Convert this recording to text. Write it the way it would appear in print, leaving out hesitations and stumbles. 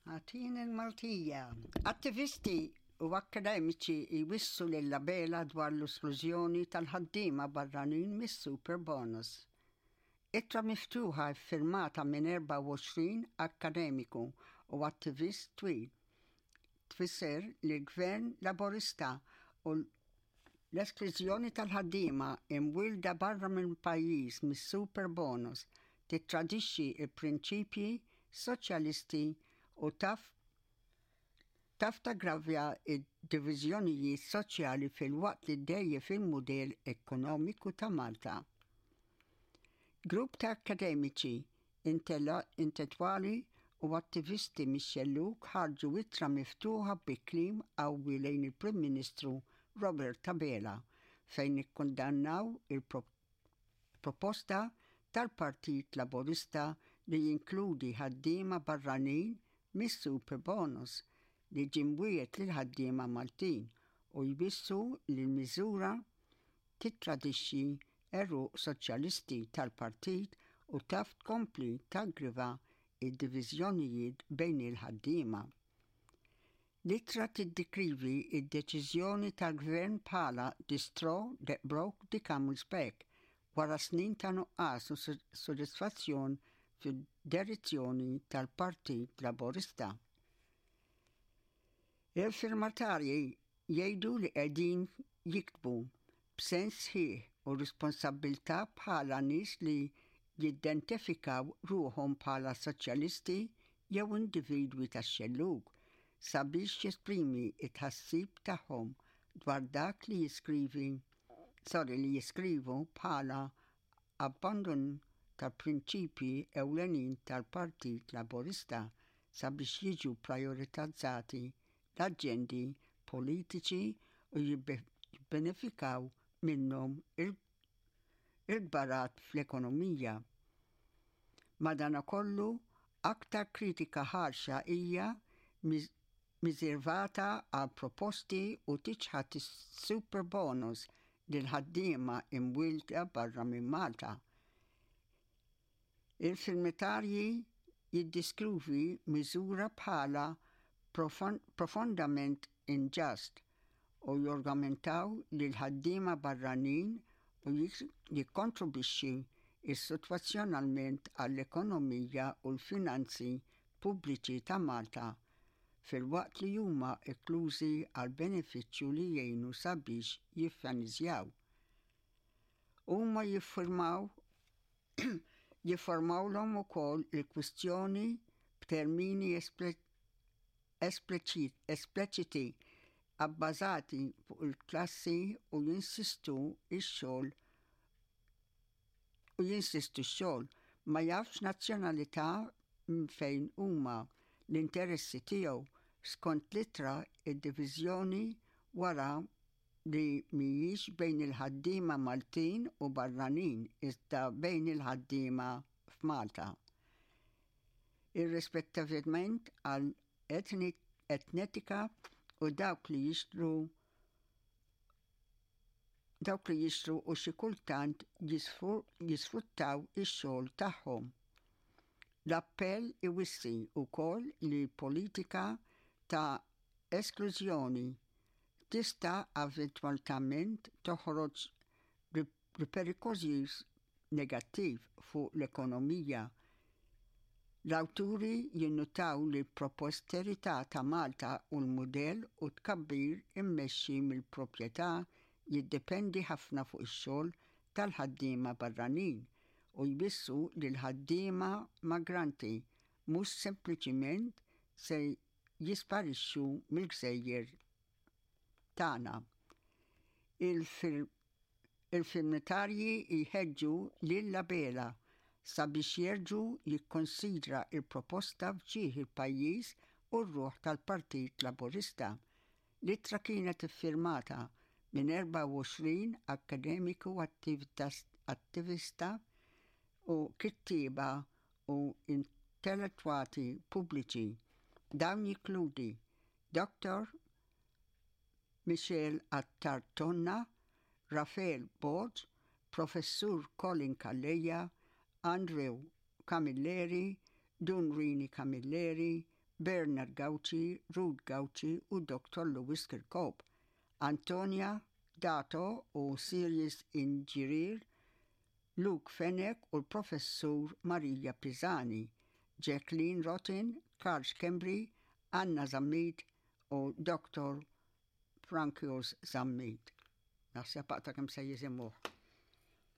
Għatin il-Maltija. Attivisti u akademiċi jwissu l-labela dwar l-esklużjoni tal-ħaddiema barranin mis-superbonus. Ittra miftuħa firmata minn 24 akademiku u attivist twil. Tfisser li l-gvern laborista u l-esklużjoni tal-ħaddiema imwilda barra minn pajjiż mis-superbonus titradixxi il-prinċipji soċjalisti u taf taggravja id-diviżjonijiet soċjali fil-waqt li dejje fil-mudell ekonomiku ta' Malta. Grupp ta' akademiċi, intellettwali u attivisti mix-xelluk ħarġu ittra miftuħa bi kliem qawwi lejn il-Prim Ministru Robert Tabela fejn ikkundannaw il-proposta tal-Partit Laborista li jinkludi ħaddiema barranin mis-superbonus li ġimwiet lil ħaddiema Maltin u jbissu li l-miżura titradixxi eruq soċjalisti tal-partit u taf tkompli taggriva id-diviżjonijiet bejn il-ħaddiema. L-ittra tiddikrivi id-deċiżjoni tal-gvern bħala straw that broke the camel's back wara snin ta' nuqqas u sodisfazzjon fid-direzzjoni tal-Partit Laborista. Il-firmatarji jgħidu li qegħdin jiktbu b'sens sħiħ u responsabbiltà bħala nies li jidentifikaw ruhom bħala soċjalisti jew individwi tax-xellug sabiex jesprimi it-ħassib tagħhom dwar dak li jiskrivu bħala abbandon tal-prinċipji ewlenin tal-Partit Laborista sabiex jiġu prioritizzati l-aġendi politiċi u jibbenefikaw minnhom il-barat fl-ekonomija. Madankollu aktar kritika ħarxa hija miżervata għal proposti u tiċħat is-superbonus lil ħaddiema imwilda barra minn Malta. Il-firmatarji jiddiskrivi miżura bħala profondament inġust u jorgamentaw li l-ħaddiema barranin u jikkontribwixxi istituzzjonalment għall-ekonomija u l-finanzi pubbliċi ta' Malta fil-waqt li huma ekklużi għal benefiċċju li jgħinu sabiex jiffinanzjaw. Huma jiffurmawlhom ukoll il-kwistjoni b'termini espliċiti abbażati fuq il-klassi u jinsistu x-xogħol ma jafx nazzjonalità fejn huma l-interessi tiegħu skont litra id-diviżjoni wara li mhijiex bejn il-ħaddiema Maltin u barranin iżda bejn il-ħaddiema f'Malta. Irrispettivament għal etnetika u dawk li jixtru u xi kultant jisfruttaw ix-xogħol tagħhom. L-appell iwissi wkoll li politika ta' esklużjoni tista' eventwalment toħroġ riperkużjoni negattiv fuq l-ekonomija. L-awturi jinnutaw li l-prosperità ta' Malta u l-mudell u tkabbir immexxi mill-proprjetà jiddependi ħafna fuq ix-xogħol tal-ħaddiema barranin u jbissu li l-ħaddiema migranti mhux sempliċiment se jisparixxu mill-gżejjer tagħna. Il-firmatarji jħeġġu lill-labela sabiex jerġgħu jikkonsidra il-proposta f'ġieħ il-pajjiż u r-ruħ tal-Partit Laborista. L-ittra kienet iffirmata minn 24 akademiku attivista u kittieba u intellettwali pubbliċi. Dawn jinkludi Dr. Michel Attartonna, Rafael Bodge, Professur Colin Calleja, Andrew Camilleri, Dunrini Camilleri, Bernard Gauci, Ruth Gauci u Dr. Lewis Kirkhope, Antonia Dato u Sirius Inġirir, Luke Fenech u l-Professur Marija Pisani, Jacqueline Rotin, Karl Kembri, Anna Zammit u Dr. Frankios Zammit. Naħseb aqta kemm se jiżimuh.